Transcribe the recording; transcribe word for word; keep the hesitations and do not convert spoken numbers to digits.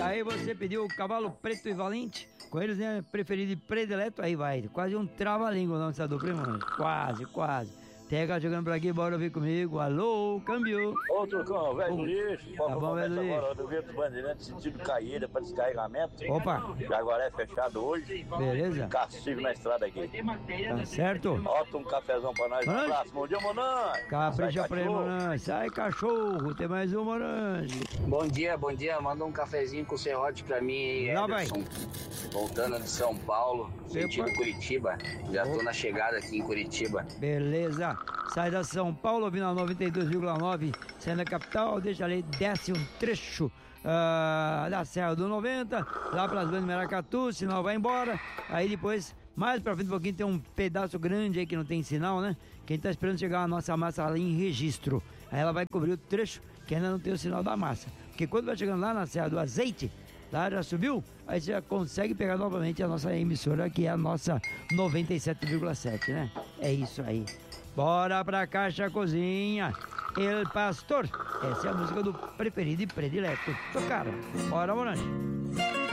Aí você pediu o Cavalo Preto e Valente, com eles, né, preferido e predileto, aí vai, quase um trava-língua não está do primo, quase, quase. Tega chegando por aqui, bora ouvir comigo. Alô, câmbio. Ô, Turcão, velho do lixo. Tá bom, velho do lixo. Agora, do Vento Bandeirante, sentido Caída para descarregamento. Opa. Jaguaré fechado hoje. Beleza. Castigo na estrada aqui. Tá certo? Bota um cafezão pra nós. Um Monange. abraço. Bom dia, Monange. Capricha pra ele, Monange. Sai, cachorro. Tem mais um, Monange. Bom dia, bom dia. Manda um cafezinho com serrote pra mim aí, Lá vai. Voltando de São Paulo, sentido Epa. Curitiba. Já tô na chegada aqui em Curitiba. Beleza. Sai da São Paulo, vindo a noventa e dois vírgula nove, saindo da capital, deixa ali, desce um trecho uh, da Serra do noventa, lá pelas bandas de Maracatu, sinal vai embora, aí depois, mais pra frente um pouquinho, tem um pedaço grande aí que não tem sinal, né? Quem tá esperando chegar a nossa massa ali em Registro, aí ela vai cobrir o trecho que ainda não tem o sinal da massa, porque quando vai chegando lá na Serra do Azeite, lá já subiu, aí você já consegue pegar novamente a nossa emissora, que é a nossa noventa e sete vírgula sete, né? É isso aí. Bora pra Caixa Cozinha, El Pastor. Essa é a música do preferido e predileto. Tocaram. Bora, Monange.